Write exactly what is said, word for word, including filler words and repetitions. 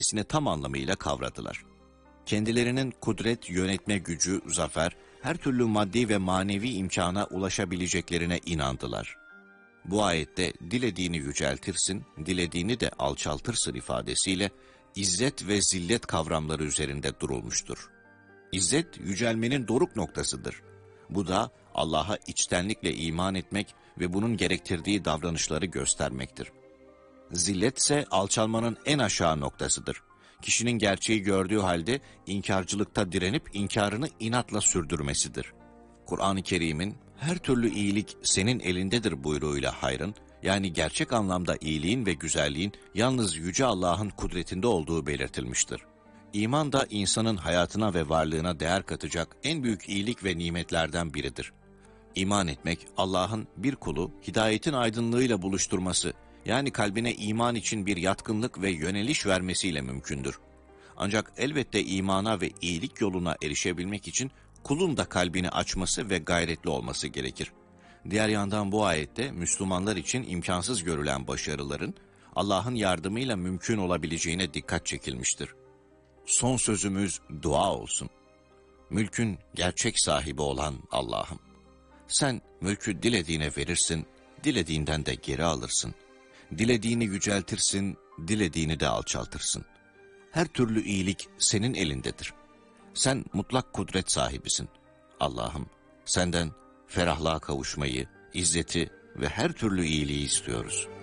kendisini tam anlamıyla kavradılar. Kendilerinin kudret, yönetme gücü, zafer, her türlü maddi ve manevi imkana ulaşabileceklerine inandılar. Bu ayette dilediğini yüceltirsin, dilediğini de alçaltırsın ifadesiyle izzet ve zillet kavramları üzerinde durulmuştur. İzzet, yücelmenin doruk noktasıdır. Bu da Allah'a içtenlikle iman etmek ve bunun gerektirdiği davranışları göstermektir. Zillet ise alçalmanın en aşağı noktasıdır. Kişinin gerçeği gördüğü halde inkarcılıkta direnip inkarını inatla sürdürmesidir. Kur'an-ı Kerim'in her türlü iyilik senin elindedir buyruğuyla hayrın, yani gerçek anlamda iyiliğin ve güzelliğin yalnız Yüce Allah'ın kudretinde olduğu belirtilmiştir. İman da insanın hayatına ve varlığına değer katacak en büyük iyilik ve nimetlerden biridir. İman etmek, Allah'ın bir kulu hidayetin aydınlığıyla buluşturması, yani kalbine iman için bir yatkınlık ve yöneliş vermesiyle mümkündür. Ancak elbette imana ve iyilik yoluna erişebilmek için kulun da kalbini açması ve gayretli olması gerekir. Diğer yandan bu ayette Müslümanlar için imkansız görülen başarıların Allah'ın yardımıyla mümkün olabileceğine dikkat çekilmiştir. Son sözümüz dua olsun. Mülkün gerçek sahibi olan Allah'ım. Sen mülkü dilediğine verirsin, dilediğinden de geri alırsın. Dilediğini yüceltirsin, dilediğini de alçaltırsın. Her türlü iyilik senin elindedir. Sen mutlak kudret sahibisin. Allah'ım, senden ferahlığa kavuşmayı, izzeti ve her türlü iyiliği istiyoruz.